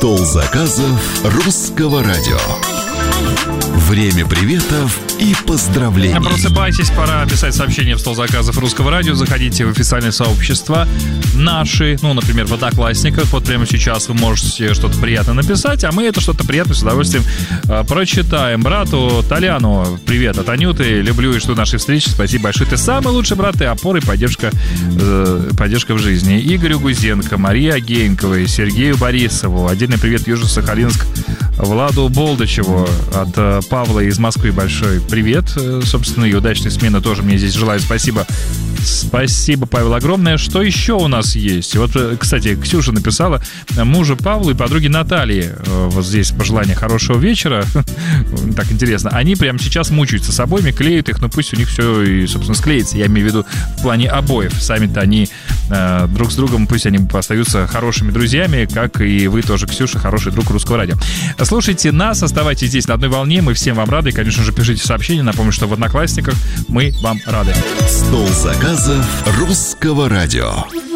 Стол заказов Русского радио. Время приветов и поздравлений. Просыпайтесь, пора писать сообщения в стол заказов Русского радио. Заходите в официальные сообщества наши, например, в Одноклассниках. Вот прямо сейчас вы можете что-то приятное написать, а мы это что-то приятное с удовольствием прочитаем. Брату Толяну привет от Анюты. Люблю и жду нашей встречи. Спасибо большое. Ты самый лучший брат, и опора, и поддержка в жизни. Игорю Гузенко, Марии Агеенковой, Сергею Борисову. Отдельный привет Южно-Сахалинск Владу Болдычеву от Павла из Москвы. Большой привет, собственно, и удачной смены тоже мне здесь желаю. Спасибо, Павел, огромное. Что еще у нас есть? Вот, кстати, Ксюша написала мужу Павлу и подруге Натальи. Вот здесь пожелание хорошего вечера. Так интересно. Они прямо сейчас мучаются с обоями, клеют их, но пусть у них все, и, собственно, склеится. Я имею в виду в плане обоев. Сами-то они друг с другом, пусть они остаются хорошими друзьями, как и вы тоже, Ксюша, хороший друг Русского радио. Слушайте нас, оставайтесь здесь на одной волне. Мы всем вам рады. И, конечно же, пишите сообщения. Напомню, что в Одноклассниках мы вам рады. Стол заказов Русского радио.